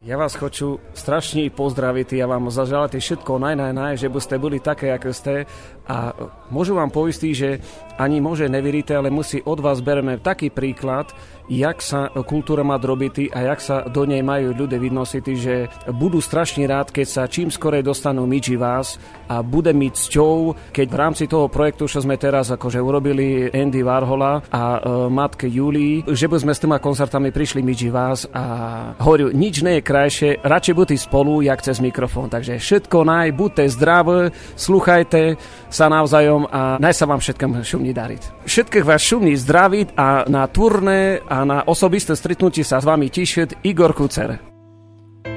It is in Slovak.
Ja vás хочу strašne pozdraviť, ja vám zaželať všetko najnaj, že by ste boli také, ako ste. A môžu vám poistiť, že ani môže neveríte, ale musí od vás bereme taký príklad, jak sa kultúra má robiť a jak sa do nej majú ľudia vynosiť, že budú strašne rád, keď sa čím skorej dostanú myči vás a bude mi cťou, keď v rámci toho projektu, čo sme teraz akože urobili Andy Warhola a matke Julii, že by sme s týma koncertami prišli myči vás a hovorím, nič nie je krajšie, radšej buďte spolu, jak cez mikrofón. Takže všetko buďte zdraví, sluchajte sa navzájom a naj sa vám všetkým šumní dariť. Všetkých vás šumní zdraviť a na turné a na osobisté stretnutie sa s vami tešiť Igor Kucer.